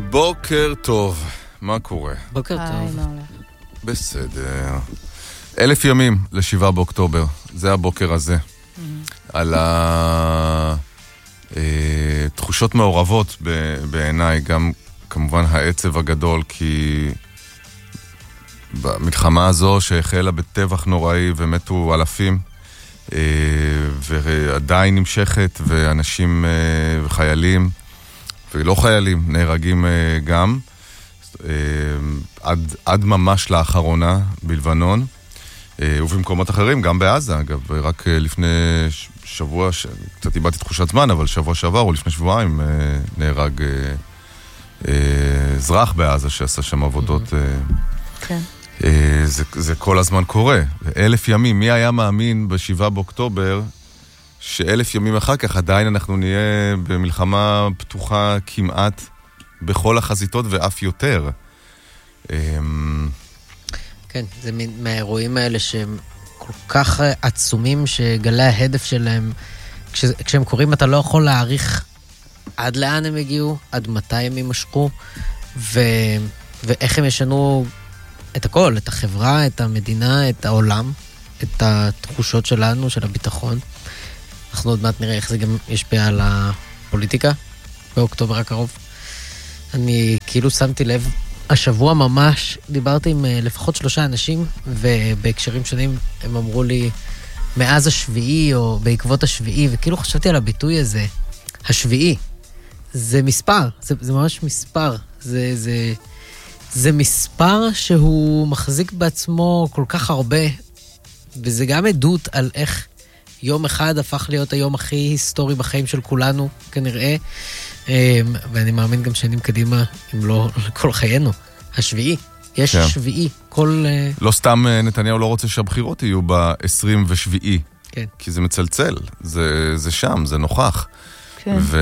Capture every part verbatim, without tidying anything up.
בוקר טוב, מה קורה? בוקר טוב. בסדר. אלף ימים לשבעה באוקטובר, זה הבוקר הזה. על התחושות מעורבות בעיניי, גם כמובן העצב הגדול, כי במלחמה הזו שהחלה בטבח נוראי ומתו אלפים, ועדיין נמשכת, ואנשים וחיילים ולא חיילים נהרגים גם, עד, עד ממש לאחרונה בלבנון, ובמקומות אחרים, גם בעזה, אגב, רק לפני שבוע, קצת איבדתי תחושת זמן, אבל שבוע שעבר או לפני שבועיים נהרג אזרח בעזה שעשה שם עבודות. כן. זה, זה כל הזמן קורה. אלף ימים, מי היה מאמין בשבעה באוקטובר, שאלף ימים אחר כך עדיין אנחנו נהיה במלחמה פתוחה כמעט בכל החזיתות ואף יותר. כן, זה מהאירועים האלה שהם כל כך עצומים שגלי ההדף שלהם, כש, כשהם קוראים אתה לא יכול להעריך עד לאן הם הגיעו, עד מתי הם יימשכו, ו, ואיך הם ישנו את הכל, את החברה, את המדינה, את העולם, את התחושות שלנו, של הביטחון. אנחנו עוד מעט נראה איך זה גם ישפיע על הפוליטיקה באוקטובר הקרוב. אני כאילו שמתי לב, השבוע ממש דיברתי עם לפחות שלושה אנשים, ובהקשרים שונים הם אמרו לי, מאז השביעי או בעקבות השביעי, וכאילו חשבתי על הביטוי הזה, השביעי. זה מספר, זה, זה ממש מספר. זה, זה, זה מספר שהוא מחזיק בעצמו כל כך הרבה, וזה גם עדות על איך יום אחד הפך להיות היום הכי היסטורי בחיים של כולנו, כנראה, ואני מאמין גם שנים קדימה, אם לא כל חיינו. השביעי, יש כן. שביעי, כל... לא סתם נתניהו לא רוצה שהבחירות יהיו ב-עשרים ושבעה, כן. כי זה מצלצל, זה, זה שם, זה נוכח. כן. ו...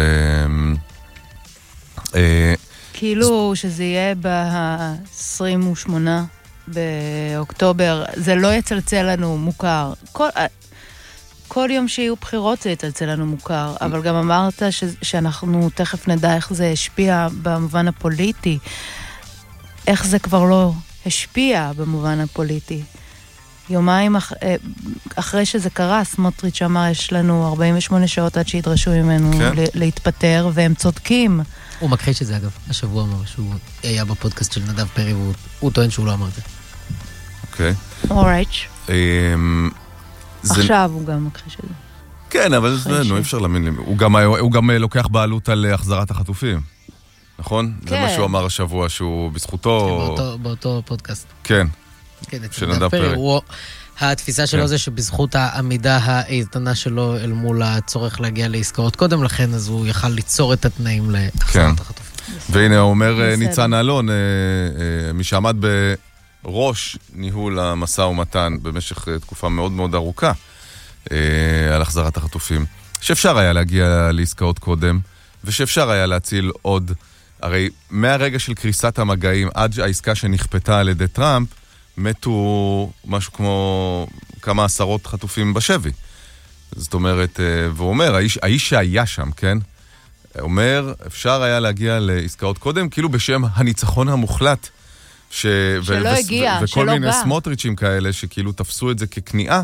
כאילו שזה יהיה ב-עשרים ושמונה באוקטובר, זה לא יצלצל לנו מוכר. כל... כל יום שיהיו בחירות זה יצלצל לנו מוכר, אבל גם אמרת ש- שאנחנו תכף נדע איך זה השפיע במובן הפוליטי, איך זה כבר לא השפיע במובן הפוליטי. יומיים אח- אחרי שזה קרה, סמוטריץ' אמר, יש לנו ארבעים ושמונה שעות עד שידרשו ממנו כן. ל- להתפטר, והם צודקים. הוא מכחיש את זה אגב, השבוע אמר שהוא היה בפודקאסט של נדב פרי, והוא הוא טוען שהוא לא אמר את זה. אוקיי. אורייץ'. זה... עכשיו הוא גם מכחיש את זה. כן, אבל זה, נו, אי אפשר להאמין לי. הוא גם, הוא גם לוקח בעלות על החזרת החטופים, נכון? כן. זה מה שהוא אמר השבוע, שהוא בזכותו... כן, באותו, באותו פודקאסט. כן. כן, של נדב פרי. הוא, התפיסה שלו כן. זה שבזכות העמידה האיתנה שלו אל מול הצורך להגיע לעסקאות קודם לכן, אז הוא יכל ליצור את התנאים להחזרת כן. החטופים. והנה, הוא אומר בסדר. ניצן אלון, מי שעמד בראש ניהול המשא ומתן במשך תקופה מאוד מאוד ארוכה, על החזרת החטופים, שאפשר היה להגיע לעסקאות קודם, ושאפשר היה להציל עוד, הרי מהרגע של קריסת המגעים עד העסקה שנכפתה על ידי טראמפ, מתו משהו כמו כמה עשרות חטופים בשבי. זאת אומרת, והוא אומר, האיש, האיש שהיה שם, כן? אומר, אפשר היה להגיע לעסקאות קודם, כאילו בשם הניצחון המוחלט, ש... שלא ו... הגיע, ו... שלא וכל מיני בא. סמוטריצ'ים כאלה, שכאילו תפסו את זה ככניעה,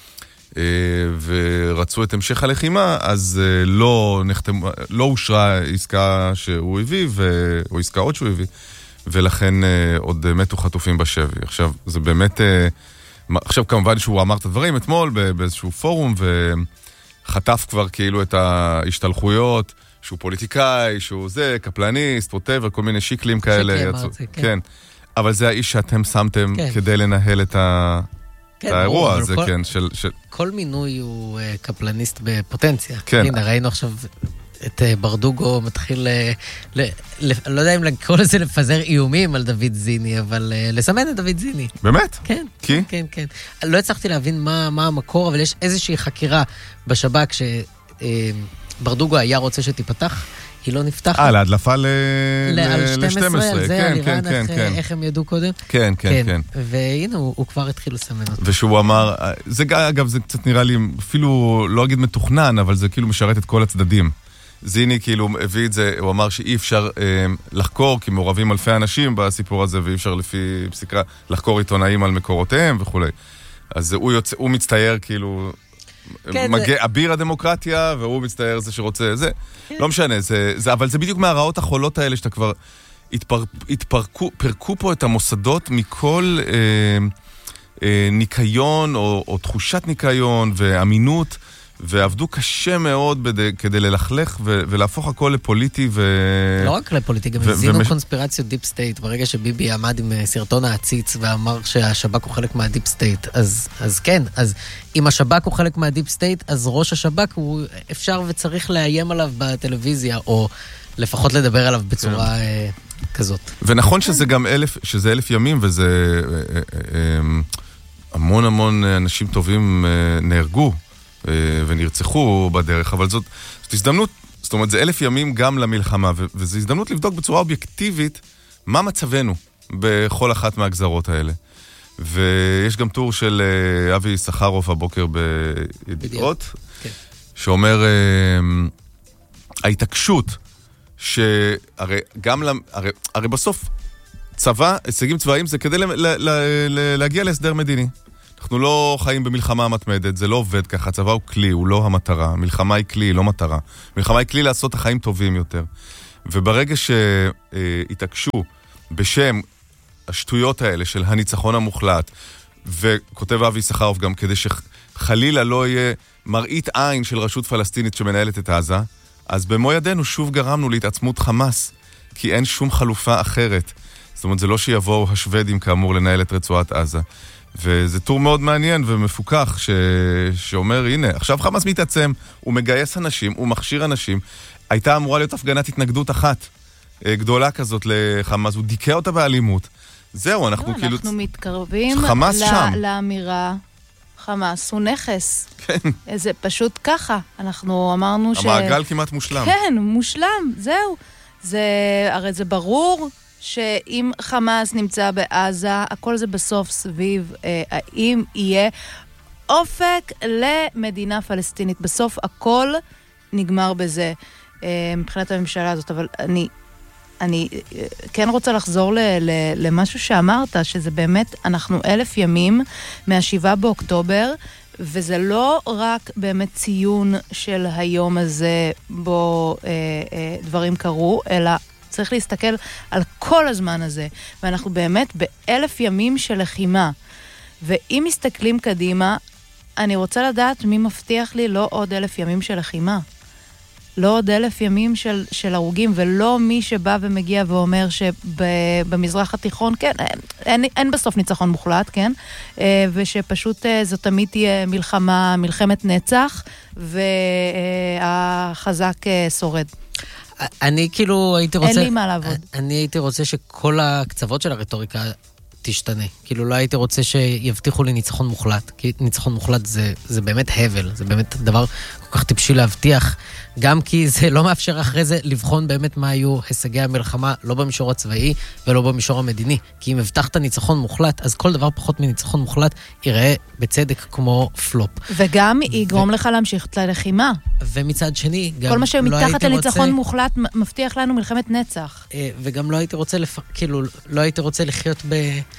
ורצו את המשך הלחימה, אז לא, נחתם, לא אושרה עסקה שהוא הביא, ו... או עסקאות שהוא הביא, ולכן עוד מתו חטופים בשבי. עכשיו, זה באמת... עכשיו, כמובן שהוא אמר את הדברים אתמול באיזשהו פורום, וחטף כבר כאילו את ההשתלחויות, שהוא פוליטיקאי, שהוא זה, קפלניסט, ווטאבר, כל מיני שיקלים כאלה. שיקלי אמר את זה, כן. כן. אבל זה האיש שאתם שמתם כן. כדי לנהל את ה... כן, האירוע ברור, הזה, כל, כן, של, של... כל מינוי הוא uh, קפלניסט בפוטנציה. כן. הנה, ראינו עכשיו את uh, ברדוגו מתחיל, uh, ל, ל, לא יודע אם לקרוא לזה לפזר איומים על דוד זיני, אבל uh, לסמן את דוד זיני. באמת? כן, כי? כן, כן. לא הצלחתי להבין מה, מה המקור, אבל יש איזושהי חקירה בשב"כ שברדוגו uh, היה רוצה שתיפתח, היא לא נפתחת. אה, להדלפה ל... ל-שתים עשרה, על זה, כן, על איראן, כן, איך, כן. איך הם ידעו קודם. כן, כן, כן. והנה, הוא, הוא כבר התחיל לסמן אותו. ושהוא אמר, זה אגב, זה קצת נראה לי, אפילו לא אגיד מתוכנן, אבל זה כאילו משרת את כל הצדדים. זיני כאילו הביא את זה, הוא אמר שאי אפשר אה, לחקור, כי מעורבים אלפי אנשים בסיפור הזה, ואי אפשר לפי פסיקה לחקור עיתונאים על מקורותיהם וכו'. אז הוא, יוצא, הוא מצטייר כאילו, כן, מגע, זה... אביר הדמוקרטיה, והוא מצטייר זה שרוצה, זה, כן. לא משנה, זה, זה, אבל זה בדיוק מהרעות החולות האלה, שאתה כבר התפר, התפרקו, פרקו פה את המוסדות מכל אה, אה, ניקיון, או, או תחושת ניקיון ואמינות, ועבדו קשה מאוד בדי, כדי ללכלך ו, ולהפוך הכל לפוליטי ו... לא רק לפוליטי, גם הזינו ומש... קונספירציות דיפ סטייט. ברגע שביבי עמד עם סרטון העציץ ואמר שהשב"כ הוא חלק מהדיפ סטייט, אז, אז כן, אז אם השב"כ הוא חלק מהדיפ סטייט, אז ראש השב"כ הוא אפשר וצריך לאיים עליו בטלוויזיה, או לפחות לדבר עליו בצורה כן. אה, כזאת. ונכון שזה גם אלף, שזה אלף ימים, וזה אה, אה, אה, המון המון אנשים טובים אה, נהרגו, ונרצחו בדרך, אבל זאת, זאת הזדמנות, זאת אומרת, זה אלף ימים גם למלחמה, ו- וזו הזדמנות לבדוק בצורה אובייקטיבית מה מצבנו בכל אחת מהגזרות האלה. ויש גם טור של uh, אבי סחרוף הבוקר בידיעות, okay. שאומר, uh, ההתעקשות, שהרי גם, לה, הרי, הרי בסוף צבא, הישגים צבאיים, זה כדי ל- ל- ל- להגיע להסדר מדיני. אנחנו לא חיים במלחמה מתמדת, זה לא עובד ככה, הצבא הוא כלי, הוא לא המטרה. מלחמה היא כלי, לא מטרה. מלחמה היא כלי לעשות את החיים טובים יותר. וברגע שהתעקשו בשם השטויות האלה של הניצחון המוחלט, וכותב אבי סחרוף גם כדי שחלילה לא יהיה מראית עין של רשות פלסטינית שמנהלת את עזה, אז במו ידינו שוב גרמנו להתעצמות חמאס, כי אין שום חלופה אחרת. זאת אומרת, זה לא שיבואו השוודים כאמור לנהל את רצועת עזה. וזה טור מאוד מעניין ומפוקח ש... שאומר, הנה, עכשיו חמאס מתעצם, הוא מגייס אנשים, הוא מכשיר אנשים. הייתה אמורה להיות הפגנת התנגדות אחת גדולה כזאת לחמאס, הוא דיכא אותה באלימות. זהו, אנחנו לא, כאילו... אנחנו מתקרבים חמאס ל... שם. לאמירה, חמאס הוא נכס. כן. זה פשוט ככה. אנחנו אמרנו ש... המעגל כמעט מושלם. כן, מושלם, זהו. זה... הרי זה ברור... שאם חמאס נמצא בעזה, הכל זה בסוף סביב, אה, האם יהיה אופק למדינה פלסטינית. בסוף הכל נגמר בזה, אה, מבחינת הממשלה הזאת, אבל אני, אני אה, כן רוצה לחזור ל, ל, למשהו שאמרת, שזה באמת, אנחנו אלף ימים מהשבעה באוקטובר, וזה לא רק באמת ציון של היום הזה בו אה, אה, דברים קרו, אלא צריך להסתכל על כל הזמן הזה, ואנחנו באמת באלף ימים של לחימה. ואם מסתכלים קדימה, אני רוצה לדעת מי מבטיח לי לא עוד אלף ימים של לחימה. לא עוד אלף ימים של, של הרוגים, ולא מי שבא ומגיע ואומר שבמזרח התיכון, כן, אין, אין בסוף ניצחון מוחלט, כן? ושפשוט זו תמיד תהיה מלחמה, מלחמת נצח, והחזק שורד. אני כאילו הייתי רוצה... אין לי מה לעבוד. אני הייתי רוצה שכל הקצוות של הרטוריקה תשתנה. כאילו לא הייתי רוצה שיבטיחו לי ניצחון מוחלט. כי ניצחון מוחלט זה, זה באמת הבל. זה באמת דבר כל כך טיפשי להבטיח. גם כי זה לא מאפשר אחרי זה לבחון באמת מה היו הישגי המלחמה, לא במישור הצבאי ולא במישור המדיני. כי אם הבטחת ניצחון מוחלט, אז כל דבר פחות מניצחון מוחלט ייראה בצדק כמו פלופ. וגם יגרום ו... לך להמשיך את הלחימה. ומצד שני, גם כל מה שמתחת לניצחון רוצה... מוחלט מבטיח לנו מלחמת נצח. וגם לא הייתי רוצה, לפ... כאילו, לא הייתי רוצה לחיות ב...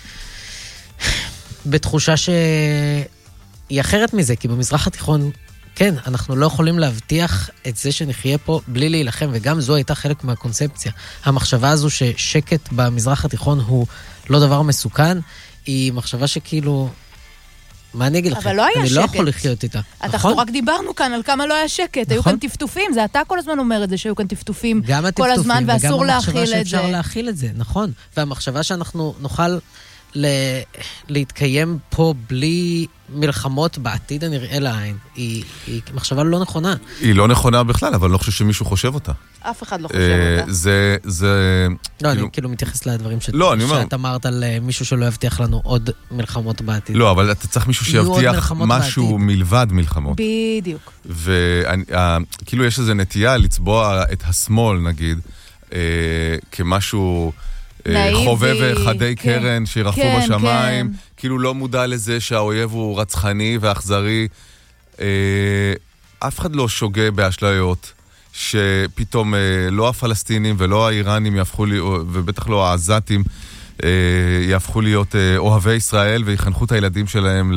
בתחושה שהיא אחרת מזה, כי במזרח התיכון, כן, אנחנו לא יכולים להבטיח את זה שנחיה פה בלי להילחם, וגם זו הייתה חלק מהקונספציה. המחשבה הזו ששקט במזרח התיכון הוא לא דבר מסוכן, היא מחשבה שכאילו... מה אני אגיד לכם? אבל לא היה אני שקט. לא יכול לחיות איתה. אנחנו רק דיברנו כאן על כמה לא היה שקט. היו כאן טפטופים, זה אתה כל הזמן אומר את זה, שהיו כאן טפטופים כל הזמן, ואסור להכיל את זה. וגם המחשבה שאפשר להכיל את זה, נכון. והמחשבה שאנחנו נוכל להתקיים פה בלי מלחמות בעתיד הנראה לעין, היא מחשבה לא נכונה. היא לא נכונה בכלל, אבל לא חושב שמישהו חושב אותה. אף אחד לא חושב אותה. זה, זה... לא, אני כאילו מתייחס לדברים שאת אמרת על מישהו שלא יבטיח לנו עוד מלחמות בעתיד. לא, אבל אתה צריך מישהו שיבטיח משהו מלבד מלחמות. בדיוק. וכאילו יש איזו נטייה לצבוע את השמאל, נגיד, כמשהו... חובב חדי קרן שירחפו בשמיים, כאילו לא מודע לזה שהאויב הוא רצחני ואכזרי. אף אחד לא שוגה באשליות שפתאום לא הפלסטינים ולא האיראנים יהפכו לי, ובטח לא העזתים, יהפכו להיות אוהבי ישראל ויחנכו את הילדים שלהם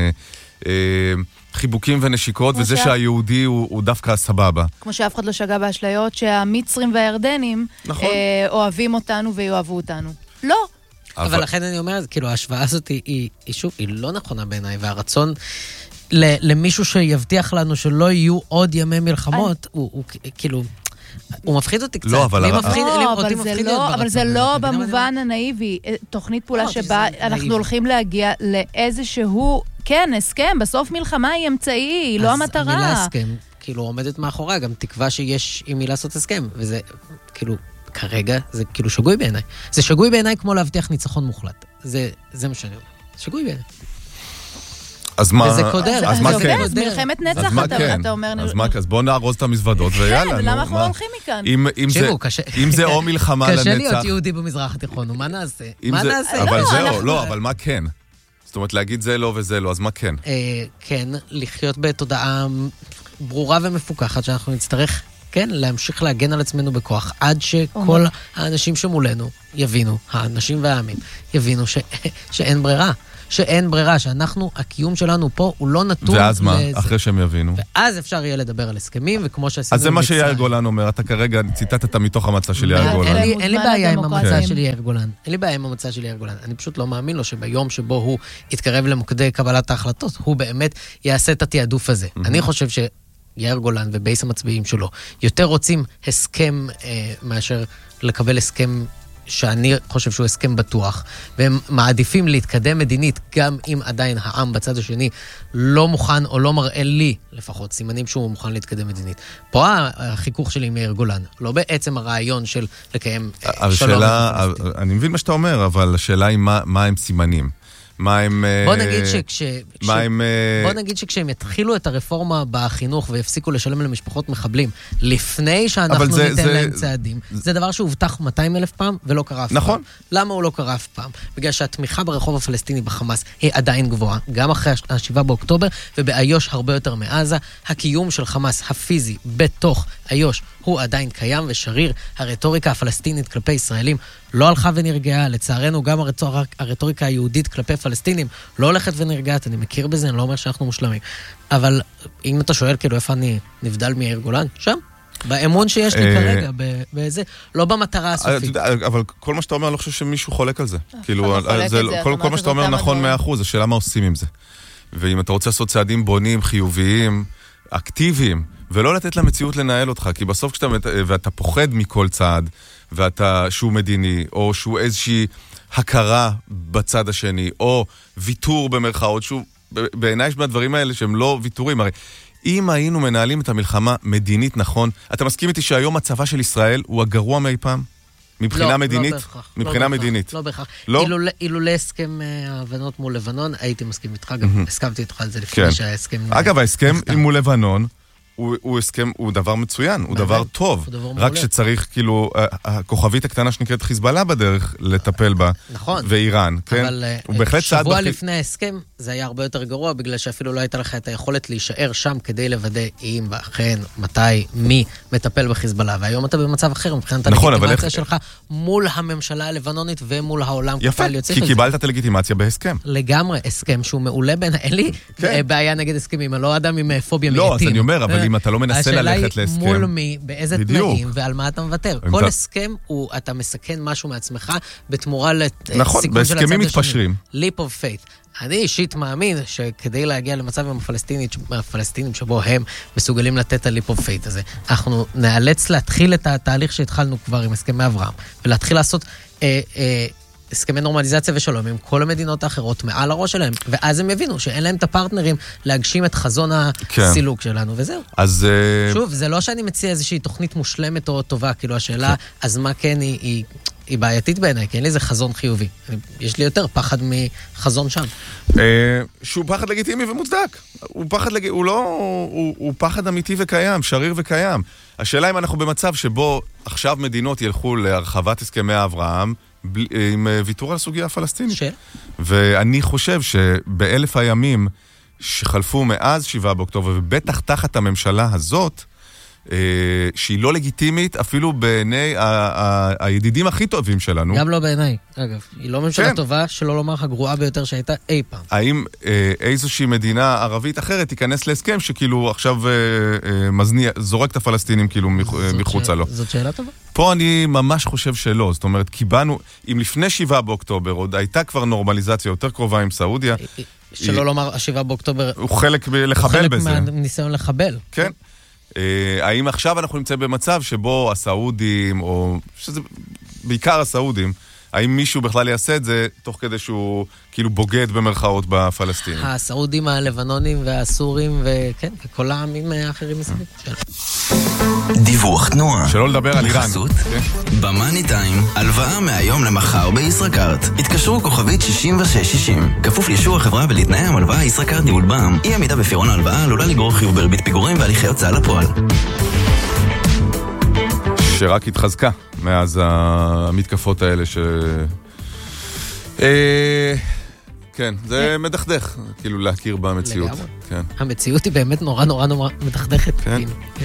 לחיבוקים ונשיקות, וזה שהיהודי הוא, הוא דווקא סבבה. כמו שאף אחד לא שגע באשליות שהמצרים והירדנים נכון. אוהבים אותנו ויואבו אותנו. לא. אבל לכן אני אומרת, כאילו, ההשוואה הזאת היא, היא, היא שוב, היא לא נכונה בעיניי, והרצון למישהו שיבטיח לנו שלא יהיו עוד ימי מלחמות, הוא, הוא כאילו... הוא מפחיד אותי קצת. לא, אבל... לי מפחיד, לא, לי, אבל, אותי זה מפחיד לא, להיות אבל ברצון. זה לא במובן הנאיבי. תוכנית פעולה לא, שבה אנחנו נאיבי. הולכים להגיע לאיזשהו, כן, הסכם, בסוף מלחמה היא אמצעי, היא לא המטרה. אז המילה הסכם, כאילו, עומדת מאחורי, גם תקווה שיש עם מי לעשות הסכם, וזה, כאילו, כרגע, זה כאילו שגוי בעיניי. זה שגוי בעיניי כמו להבטיח ניצחון מוחלט. זה, זה מה שאני אומר. שגוי בעיניי. אז מה, וזה קודר, אז מה כן? אז מלחמת נצח, אתה אומר... אז בוא נארוז את המזוודות, ויאללה. כן, למה אנחנו הולכים מכאן? אם זה או מלחמה לנצח... קשה להיות יהודי במזרח התיכון, מה נעשה? מה נעשה? אבל זהו, לא, אבל מה כן? זאת אומרת, להגיד זה לא וזה לא, אז מה כן? כן, לחיות בתודעה ברורה ומפוקחת, שאנחנו נצטרך, כן, להמשיך להגן על עצמנו בכוח, עד שכל האנשים שמולנו יבינו, האנשים והעמים, יבינו שאין ברירה. שאין ברירה, שאנחנו, הקיום שלנו פה, הוא לא נתון... ואז מה? אחרי שהם יבינו. ואז אפשר יהיה לדבר על הסכמים, וכמו שעשינו... אז זה מה שיאיר גולן אומר, אתה כרגע ציטטת מתוך המצע של יאיר גולן. אין לי בעיה עם המצע של יאיר גולן. אין לי בעיה עם המצע של יאיר גולן. אני פשוט לא מאמין לו שביום שבו הוא יתקרב למוקדי קבלת ההחלטות, הוא באמת יעשה את התיעדוף הזה. אני חושב ש... יאיר גולן ובייס המצביעים שלו יותר רוצים הסכם מאשר לקבל הסכם שאני חושב שהוא הסכם בטוח, והם מעדיפים להתקדם מדינית, גם אם עדיין העם בצד השני לא מוכן או לא מראה לי, לפחות, סימנים שהוא מוכן להתקדם מדינית. פה החיכוך שלי עם יאיר גולן, לא בעצם הרעיון של לקיים שלום. השאלה, אני מבין מה שאתה אומר, אבל השאלה היא מה, מה הם סימנים. מה הם... בוא נגיד שכש... מה הם... בוא נגיד שכשהם יתחילו את הרפורמה בחינוך ויפסיקו לשלם למשפחות מחבלים, לפני שאנחנו ניתן זה, להם זה... צעדים, זה דבר שהובטח מאתיים אלף פעם ולא קרה אף נכון. פעם. למה הוא לא קרה אף פעם? בגלל שהתמיכה ברחוב הפלסטיני בחמאס היא עדיין גבוהה, גם אחרי השבעה באוקטובר, ובאיוש הרבה יותר מעזה, הקיום של חמאס הפיזי בתוך איוש הוא עדיין קיים ושריר. הרטוריקה הפלסטינית כלפי ישראלים לא הלכה ונרגעה, לצערנו גם הרטוריקה היהודית כלפי פלסטינים לא הולכת ונרגעת, אני מכיר בזה, אני לא אומר שאנחנו מושלמים. אבל אם אתה שואל כאילו איפה אני נבדל מיאיר גולן, שם, באמון שיש לי כרגע, בזה, לא במטרה הסופית. אבל כל מה שאתה אומר, אני לא חושב שמישהו חולק על זה. כאילו, כל מה שאתה אומר נכון מאה אחוז, השאלה מה עושים עם זה. ואם אתה רוצה לעשות צעדים בונים, חיוביים, אקטיביים, ולא לתת למציאות לנהל אותך, כי בסוף כשאתה, ואתה פוחד מכל צעד, ואתה, שהוא מדיני, או שהוא איזושהי הכרה בצד השני, או ויתור במרכאות, שהוא, בעיניי יש מהדברים האלה שהם לא ויתורים, הרי אם היינו מנהלים את המלחמה מדינית נכון, אתה מסכים איתי שהיום הצבא של ישראל הוא הגרוע מאי פעם? מבחינה לא, מדינית? לא בהכרח. מבחינה לא מדינית. לא בהכרח. לא? אילולא, אילולא הסכם ההבנות מול לבנון, הייתי מסכים איתך, גם הסכמתי איתך על זה לפני כן. שההסכם... אגב, ההסכם מול לבנון, הוא, הוא הסכם, הוא דבר מצוין, הוא דבר טוב. הוא דבר רק שצריך, כאילו, הכוכבית הקטנה שנקראת חיזבאללה בדרך לטפל בה. נכון. ואיראן, כן? אבל שבוע לפני ההסכם, זה היה הרבה יותר גרוע, בגלל שאפילו לא הייתה לך את היכולת להישאר שם כדי לוודא אם, ואכן, מתי, מי מטפל בחיזבאללה. והיום אתה במצב אחר, מבחינת הלגיטימציה שלך, מול הממשלה הלבנונית ומול העולם. יפה, כי קיבלת את הלגיטימציה בהסכם. לגמרי, הסכם שהוא מעולה בין, אין לי בעיה נגד הסכמים, אני לא אדם עם פוביה מייתים. לא, אז אני אומר, אבל אם אתה לא מנסה ללכת להסכם... השאלה היא מול מי, באיזה תנאים ועל מה אתה מוותר. כל הסכם הוא, אתה מסכן משהו מעצמך בתמורה לסיכון של הצד השני. נכון, בהסכמים מתפשרים. leap of faith. אני אישית מאמין שכדי להגיע למצב עם הפלסטינים שבו הם מסוגלים לתת ה-leap of faith הזה, אנחנו נאלץ להתחיל את התהליך שהתחלנו כבר עם הסכמי אברהם, ולהתחיל לעשות... אה, אה, הסכמי נורמליזציה ושלום עם כל המדינות האחרות מעל הראש שלהם, ואז הם יבינו שאין להם את הפרטנרים להגשים את חזון הסילוק שלנו, וזהו. אז... שוב, זה לא שאני מציע איזושהי תוכנית מושלמת או טובה, כאילו השאלה, אז מה כן היא, היא, היא בעייתית בעיניי, כי אין לי איזה חזון חיובי. יש לי יותר פחד מחזון שם. שהוא פחד לגיטימי ומוצדק. הוא פחד, לג... הוא לא... הוא, הוא פחד אמיתי וקיים, שריר וקיים. השאלה אם אנחנו במצב שבו עכשיו מדינות ילכו להרחבת הסכמי אברהם, עם ויתור על הסוגיה הפלסטינית. ואני חושב שבאלף הימים שחלפו מאז שבעה באוקטובר, ובטח תחת הממשלה הזאת, שהיא לא לגיטימית אפילו בעיני הידידים הכי טובים שלנו. גם לא בעיניי, אגב. היא לא ממשלה טובה, שלא לומר הגרועה ביותר שהייתה אי פעם. האם איזושהי מדינה ערבית אחרת תיכנס להסכם שכאילו עכשיו זורק את הפלסטינים כאילו מחוצה לו? זאת שאלה טובה. פה אני ממש חושב שלא. זאת אומרת, קיבלנו, אם לפני שבעה באוקטובר עוד הייתה כבר נורמליזציה יותר קרובה עם סעודיה, שלא לומר, השבעה באוקטובר הוא חלק לחבל בזה. הוא חלק מהניסיון לחבל. כן. האם עכשיו אנחנו נמצאים במצב שבו הסעודים, או שזה בעיקר הסעודים, האם מישהו בכלל יעשה את זה תוך כדי שהוא כאילו בוגד במרכאות בפלסטינים? הסעודים, הלבנונים והסורים, וכן, וכל העמים האחרים מסביב. דיווח תנועה. שלא לדבר על איראן. בחסות במאני טיים, הלוואה מהיום למחר בישראכרט. התקשרו כוכבית שישים ושש שישים. כפוף לאישור החברה ולתנאי המלוואה ישראכרט ניהול בע"מ. אי עמידה בפירעון ההלוואה עלולה לגרור חיוב בריבית פיגורים והליכי הוצאה לפועל. שרק התחזקה מאז המתקפות האלה ש... כן, זה מדכדך, כאילו להכיר במציאות. לגמרי. המציאות היא באמת נורא נורא נורא מדכדכת. כן.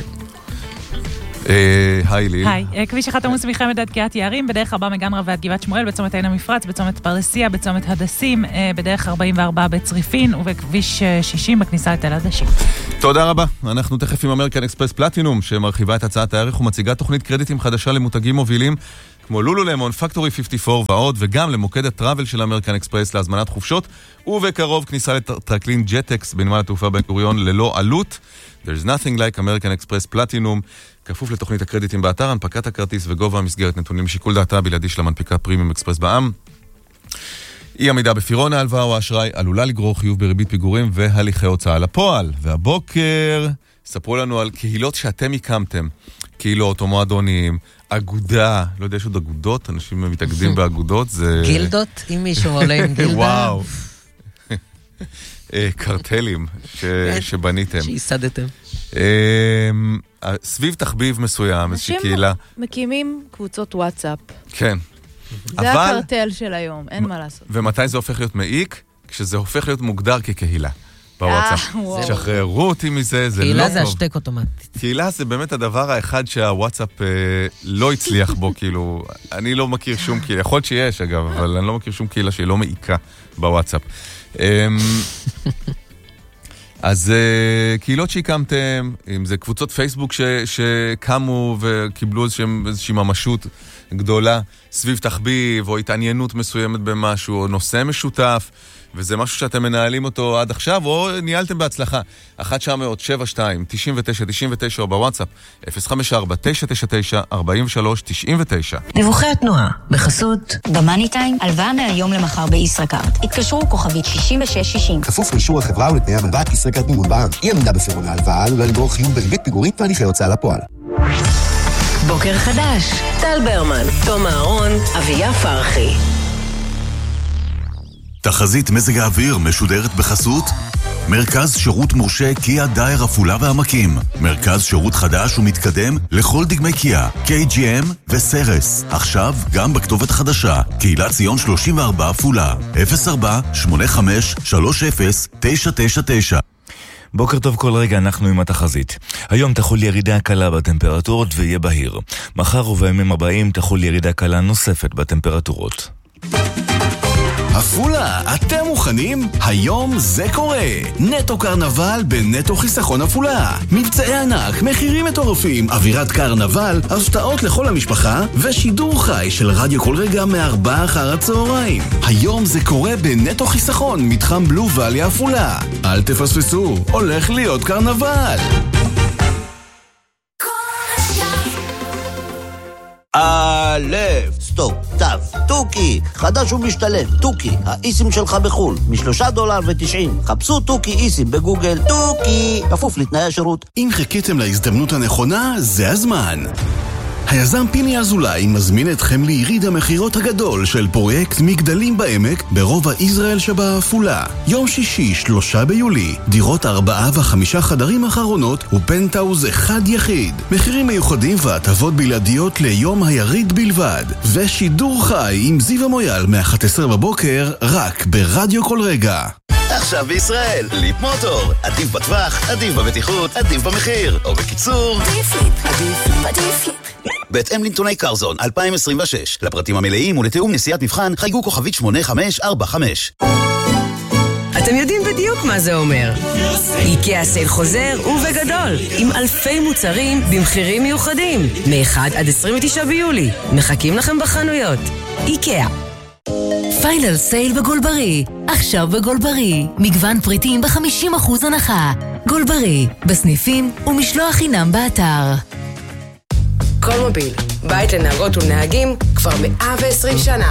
היי ליל. היי, כביש אחד עמוס מחמד עד קריית יערים, בדרך ארבע מגן רבי עד גבעת שמואל, בצומת עין המפרץ, בצומת פרדסיה, בצומת הדסים, בדרך ארבעים וארבע בצריפין, ובכביש שישים בכניסה לתל הדשים. תודה רבה. אנחנו תכף עם אמריקן אקספרס פלטינום, שמרחיבה את הצעת הערך ומציגה תוכנית קרדיטים חדשה למותגים מובילים, כמו לולו למון, פקטורי חמישים וארבע ועוד, וגם למוקד הטראבל של אמריקן אקספרס להזמנת חופשות, ובקרוב כניסה לטרקלין ג'טקס בנמל התעופה בן גוריון ללא עלות. There's nothing like American Express Platinum, כפוף לתוכנית הקרדיטים באתר, הנפקת הכרטיס וגובה המסגרת נתונים שיקול דעתה בלעדי של המנפיקה פרימיום אקספרס בע"מ. אי עמידה בפירעון ההלוואה או האשראי עלולה לגרור חיוב בריבית פיגורים והליכי הוצאה לפועל. והבוקר ספרו לנו על קהילות שאתם הקמתם, קהילות או מועדונים, אגודה, לא יודע, יש עוד אגודות, אנשים מתאגדים באגודות, זה... גילדות? אם מישהו עולה עם גילדה? וואו. קרטלים שבניתם. שיסדתם. סביב תחביב מסוים, איזושהי קהילה. אנשים מקימים קבוצות וואטסאפ. כן. זה הקרטל של היום, אין מה לעשות. ומתי זה הופך להיות מעיק? כשזה הופך להיות מוגדר כקהילה. בוואטסאפ. שחררו אותי מזה, זה לא טוב. קהילה זה השתק אוטומטית. קהילה זה באמת הדבר האחד שהוואטסאפ לא הצליח בו, כאילו, אני לא מכיר שום קהילה, יכול להיות שיש אגב, אבל אני לא מכיר שום קהילה שהיא לא מעיקה בוואטסאפ. אז קהילות שהקמתם, אם זה קבוצות פייסבוק שקמו וקיבלו איזושהי ממשות גדולה סביב תחביב או התעניינות מסוימת במשהו או נושא משותף, וזה משהו שאתם מנהלים אותו עד עכשיו, או ניהלתם בהצלחה. אחת תשע אפס אפס שבע שתיים תשעים ותשע תשעים ותשע או בוואטסאפ אפס חמש ארבע תשע תשע תשע ארבעים ושלוש תשעים ותשע. דיווחי התנועה בחסות במאני טיים, הלוואה מהיום למחר בישראכרט. התקשרו כוכבית שישים ושש שישים. כפוף לאישור החברה ולתנאי המלוואה ישראכרט ניהול בע"מ. אי עמידה בפירעון ההלוואה עלולה לגרור חיוב בריבית פיגורים והליכי הוצאה לפועל. בוקר חדש, טל ברמן, תום אהרון, אביה פרחי. תחזית מזג האוויר משודרת בחסות מרכז שירות מורשה קיה דייר עפולה והעמקים. מרכז שירות חדש ומתקדם לכל דגמי קיה, קיי ג'י אם וסרס. עכשיו גם בכתובת חדשה, קהילת ציון שלושים וארבע עפולה, אפס ארבע שמונה חמש שלוש אפס תשע תשע תשע. בוקר טוב, כל רגע אנחנו עם התחזית. היום תחול ירידה קלה בטמפרטורות ויהיה בהיר. מחר ובימים הבאים תחול ירידה קלה נוספת בטמפרטורות. עפולה, אתם מוכנים? היום זה קורה. נטו קרנבל בנטו חיסכון עפולה. מבצעי ענק, מחירים מטורפים, אווירת קרנבל, הפתעות לכל המשפחה, ושידור חי של רדיו כל רגע מארבע אחר הצהריים. היום זה קורה בנטו חיסכון, מתחם בלו ואלי עפולה. אל תפספסו, הולך להיות קרנבל. א', סטופ, תו, טוקי, חדש ומשתלם, טוקי, האיסים שלך בחול, משלושה דולר ותשעים, חפשו טוקי איסים בגוגל, טוקי, כפוף לתנאי השירות. אם חיכיתם להזדמנות הנכונה, זה הזמן. היזם פיני אזולאי מזמין אתכם ליריד המחירות הגדול של פרויקט מגדלים בעמק ברובע ישראל שבעפולה. יום שישי, שלושה ביולי, דירות ארבעה וחמישה חדרים אחרונות ופנטאוז אחד יחיד. מחירים מיוחדים והטבות בלעדיות ליום היריד בלבד. ושידור חי עם זיו המויאל מ-אחת עשרה בבוקר רק ברדיו כל רגע. עכשיו בישראל. ליפ מוטור. עדיף בטווח, עדיף בבטיחות, עדיף במחיר. או בקיצור, עדיף ליפ, עדיף ליפ, עדיף ליפ. בהתאם לנתוני קרזון אלפיים עשרים ושש. לפרטים המלאים ולתיאום נסיעת מבחן חייגו כוכבית שמונה חמש ארבע חמש. אתם יודעים בדיוק מה זה אומר. איקאה סייל חוזר ובגדול, עם אלפי מוצרים במחירים מיוחדים, מ-אחד עד עשרים ותשעה ביולי. מחכים לכם בחנויות. איקאה. פיינל סייל בגולברי. עכשיו בגולברי. מגוון פריטים ב-חמישים אחוז הנחה. גולברי, בסניפים ומשלוח חינם באתר. כל מוביל, בית לנהגות ונהגים כבר מאה ועשרים שנה.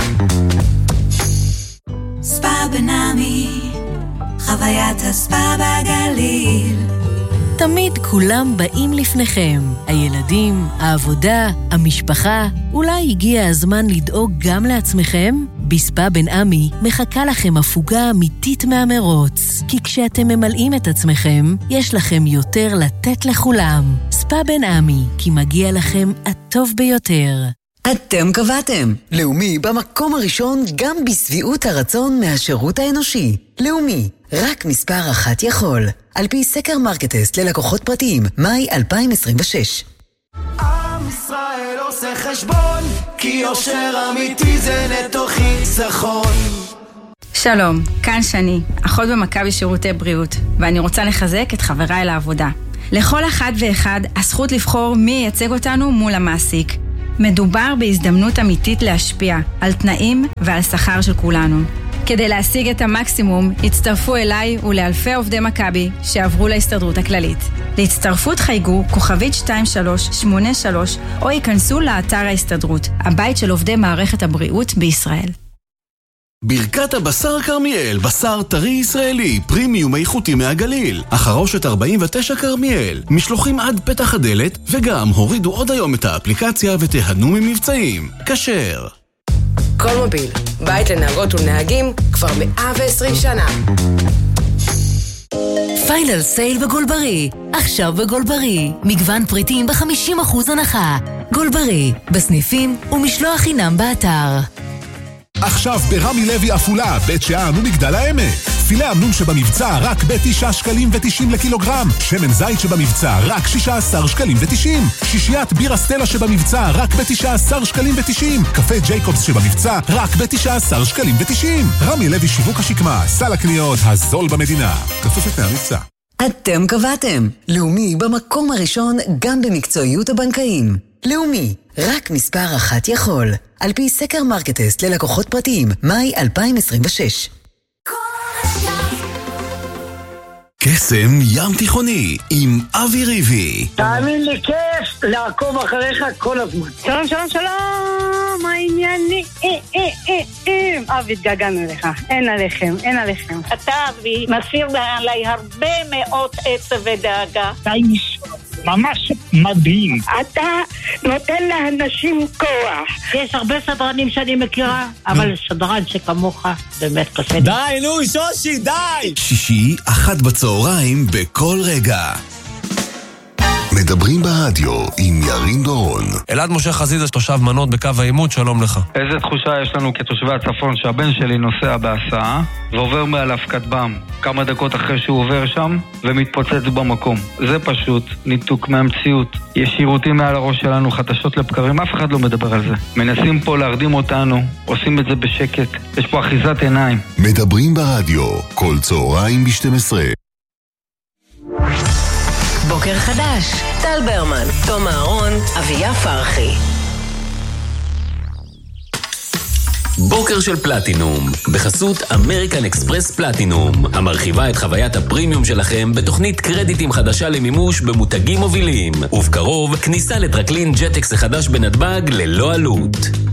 ספא בנעמי, חוויית הספא בגליל. תמיד כולם באים לפניכם. הילדים, העבודה, המשפחה. אולי הגיע הזמן לדאוג גם לעצמכם? בספא בן עמי מחכה לכם הפוגה אמיתית מהמרוץ. כי כשאתם ממלאים את עצמכם, יש לכם יותר לתת לכולם. ספא בן עמי, כי מגיע לכם הטוב ביותר. אתם קבעתם. לאומי במקום הראשון גם בסביעות הרצון מהשירות האנושי. לאומי, רק מספר אחת יכול. על פי סקר מרקטסט ללקוחות פרטיים, מאי אלפיים עשרים ושש. עם ישראל עושה חשבון, כי יושר אמיתי זה נטו חיסכון. שלום, כאן שני, אחות במכבי שירותי בריאות, ואני רוצה לחזק את חבריי לעבודה. לכל אחד ואחד הזכות לבחור מי ייצג אותנו מול המעסיק. מדובר בהזדמנות אמיתית להשפיע על תנאים ועל שכר של כולנו. כדי להשיג את המקסימום, הצטרפו אליי ולאלפי עובדי מכבי שעברו להסתדרות הכללית. להצטרפות חייגו כוכבית שתיים שלוש שמונה שלוש או ייכנסו לאתר ההסתדרות, הבית של עובדי מערכת הבריאות בישראל. ברכת הבשר כרמיאל, בשר טרי ישראלי, פרימיום איכותי מהגליל. החרושת ארבעים ותשע כרמיאל, משלוחים עד פתח הדלת, וגם הורידו עוד היום את האפליקציה ותיהנו ממבצעים. כשר. כל מוביל, בית לנהגות ונהגים כבר מאה ועשרים שנה. פיינל סייל בגולברי. עכשיו בגולברי. מגוון פריטים ב-חמישים אחוז הנחה. גולברי, בסניפים ומשלוח חינם באתר. עכשיו ברמי לוי אפולה, בית שאן ומגדל העמק. פילה אמנון שבמבצע רק בתשעה שקלים ותשעים לקילוגרם. שמן זית שבמבצע רק שישה עשר שקלים ותשעים. שישיית בירה סטלה שבמבצע רק בתשעה עשר שקלים ותשעים. קפה ג'ייקובס שבמבצע רק בתשעה עשר שקלים ותשעים. רמי לוי שיווק השקמה, סל הקניות הזול במדינה. כפוף לתנאי המבצע. אתם קבעתם. לאומי במקום הראשון גם במקצועיות הבנקאים. לאומי, רק מספר אחת יכול. על פי סקר מרקטסט ללקוחות פרטיים, מאי אלפיים עשרים ושש. קסם ים תיכוני עם אבי ריבי. תאמין לי, כיף לעקוב אחריך כל הזמן. שלום, שלום, שלום, מה הענייני? אבי, התגעגענו לך, אין עליכם, אין עליכם. אתה, אבי, מסיר עליי הרבה מאוד עצב ודאגה. די נשמע, ממש מדהים. אתה נותן לאנשים כוח. יש הרבה סדרנים שאני מכירה, אבל סדרן שכמוך באמת קשה. די, נו, שושי, די! שישי, אחת בצהריים, בכל רגע. מדברים ברדיו עם ירין דורון. אלעד משה חזיזה, תושב מנות בקו העימות, שלום לך. איזה תחושה יש לנו כתושבי הצפון שהבן שלי נוסע בהסעה ועובר מעליו כטב"ם כמה דקות אחרי שהוא עובר שם ומתפוצץ במקום. זה פשוט ניתוק מהמציאות. יש שירותים מעל הראש שלנו, חדשות לבקרים, אף אחד לא מדבר על זה. מנסים פה להרדים אותנו, עושים את זה בשקט. יש פה אחיזת עיניים. מדברים ברדיו, כל צהריים ב-שתים עשרה. בוקר חדש, טל ברמן, תום אהרון, אביה פרחי. בוקר של פלטינום, בחסות אמריקן אקספרס פלטינום, המרחיבה את חוויית הפרימיום שלכם בתוכנית קרדיטים חדשה למימוש במותגים מובילים, ובקרוב כניסה לטרקלין ג'טקס החדש בנתב"ג ללא עלות.